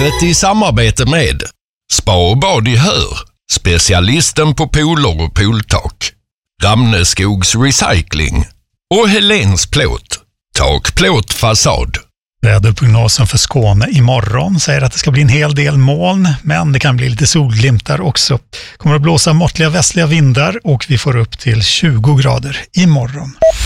Livet i samarbete med Spa och bad i Hör, specialisten på pooler och pooltak, Ramneskogs Recycling och Helens Plåt, takplåt fasad. Väderprognosen för Skåne imorgon säger att det ska bli en hel del moln, men det kan bli lite solglimtar också. Kommer att blåsa måttliga västliga vindar och vi får upp till 20 grader imorgon.